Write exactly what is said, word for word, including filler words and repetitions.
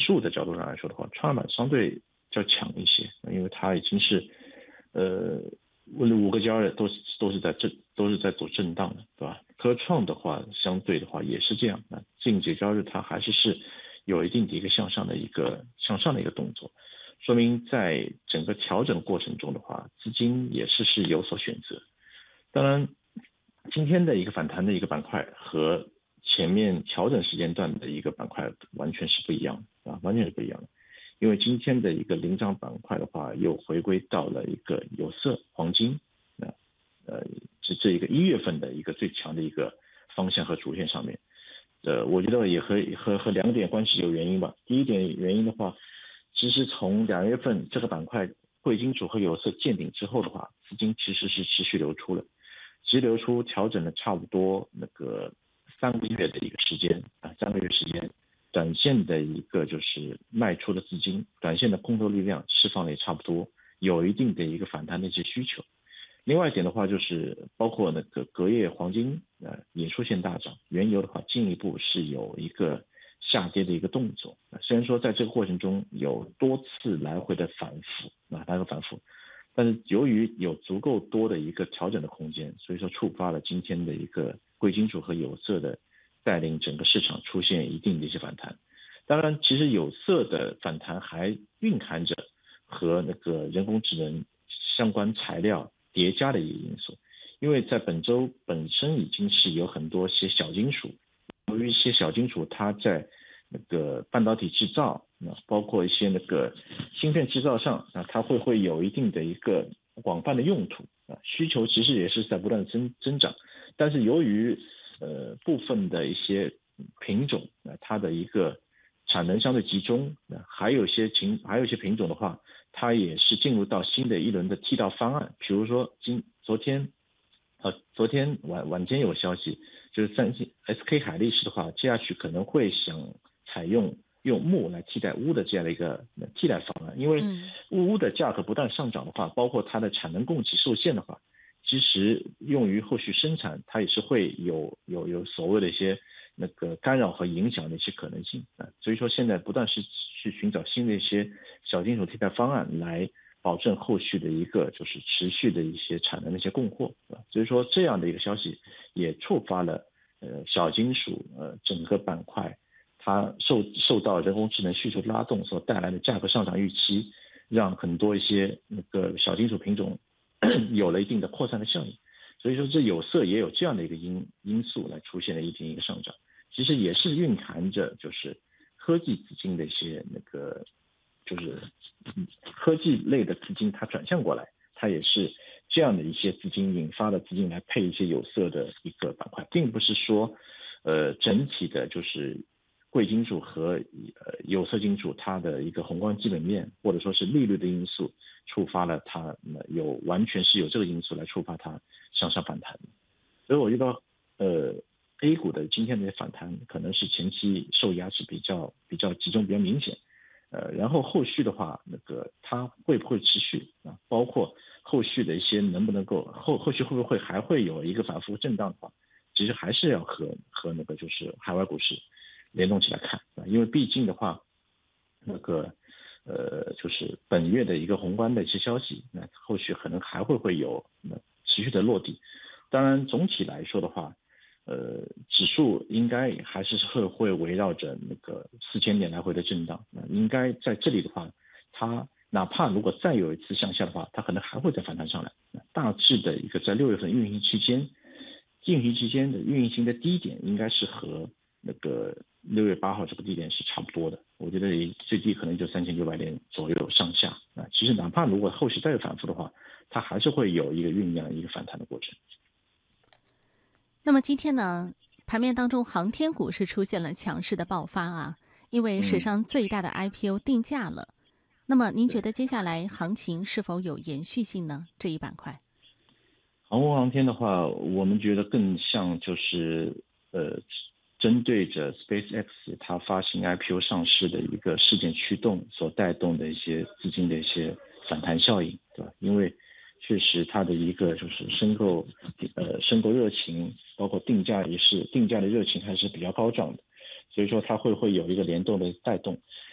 数的角度上来说的话，创业板相对较强一些，因为它已经是呃五个交易日都是都是在震都是在走震荡的，对吧？科创的话，相对的话也是这样，那近几交易日它还是是有一定的一个向上的一个向上的一个动作，说明在整个调整过程中的话，资金也是是有所选择。当然，今天的一个反弹的一个板块和前面调整时间段的一个板块完全是不一样的啊，完全是不一样的。因为今天的一个领涨板块的话，又回归到了一个有色、黄金，那呃这这一个一月份的一个最强的一个方向和主线上面。呃，我觉得也和和和两点关系有原因吧。第一点原因的话，其实从两月份这个板块贵金属和有色见顶之后的话，资金其实是持续流出了，其实流出调整了差不多那个三个月的一个时间啊，三个月时间。短线的一个就是卖出的资金，短线的空头力量释放的也差不多，有一定的一个反弹的一些需求。另外一点的话，就是包括那个隔夜黄金呃也出现大涨，原油的话进一步是有一个下跌的一个动作。虽然说在这个过程中有多次来回的反复啊，来回反复，但是由于有足够多的一个调整的空间，所以说触发了今天的一个贵金属和有色的带领整个市场出现一定的一些反弹。当然其实有色的反弹还蕴含着和那个人工智能相关材料叠加的一个因素，因为在本周本身已经是有很多些小金属，由于一些小金属它在那个半导体制造，包括一些那个芯片制造上，它会会有一定的一个广泛的用途，需求其实也是在不断增增长，但是由于呃，部分的一些品种，呃，它的一个产能相对集中，呃、还有一些品，还有一些品种的话，它也是进入到新的一轮的替代方案。比如说今昨天，呃，昨天晚晚间有消息，就是三星 S K 海力士的话，接下去可能会想采用用钼来替代钨的这样的一个替代方案，因为钨的价格不断上涨的话，包括它的产能供给受限的话。其实用于后续生产，它也是会有有有所谓的一些那个干扰和影响的一些可能性啊，所以说现在不断是去寻找新的一些小金属替代方案，来保证后续的一个就是持续的一些产能的一些供货啊，所以说这样的一个消息也触发了呃小金属呃整个板块它受受到人工智能需求拉动所带来的价格上涨预期，让很多一些那个小金属品种有了一定的扩散的效应，所以说这有色也有这样的一个因因素来出现了一定一个上涨，其实也是蕴含着就是科技资金的一些那个就是科技类的资金它转向过来，它也是这样的一些资金引发的资金来配一些有色的一个板块，并不是说呃整体的就是贵金属和呃有色金属它的一个宏观基本面或者说是利率的因素触发了它有完全是有这个因素来触发它向上反弹，所以我觉得呃 A 股的今天的反弹可能是前期受压是比较比较集中比较明显，呃然后后续的话那个它会不会持续啊，包括后续的一些能不能够后后续会不会还会有一个反复震荡的话，其实还是要和和那个就是海外股市联动起来看啊，因为毕竟的话那个呃，就是本月的一个宏观的一些消息，那后续可能还会会有持续的落地。当然，总体来说的话，呃，指数应该还是会会围绕着那个四千点来回的震荡。那应该在这里的话，它哪怕如果再有一次向下的话，它可能还会再反弹上来。大致的一个在六月份运行期间，运行期间的运行的低点应该是和那个六月八号这个低点是差不多的，我觉得最低可能就三千九百点左右上下啊。其实哪怕如果后续再有反复的话，它还是会有一个酝酿一个反弹的过程。 那么今天呢，盘面当中航天股是出现了强势的爆发啊，因为史上最大的 I P O 定价了。嗯、那么您觉得接下来行情是否有延续性呢？这一板块？ 航空航天的话，我们觉得更像就是呃。针对着 SpaceX 它发行 I P O 上市的一个事件驱动所带动的一些资金的一些反弹效应，对吧？因为确实它的一个就是申购呃申购热情，包括定价也是定价的热情还是比较高涨的，所以说它会会有一个联动的带动。